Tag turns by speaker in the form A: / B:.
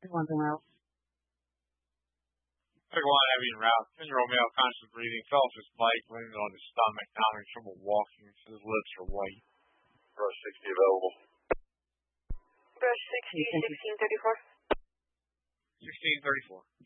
A: One Romeo.
B: Took one heavy en route. 10 Romeo, constant breathing, fell off his bike, landed on his stomach, now having trouble walking, his lips are white.
C: Brush 60 available.
D: Brush 60, 1634.
B: 1634.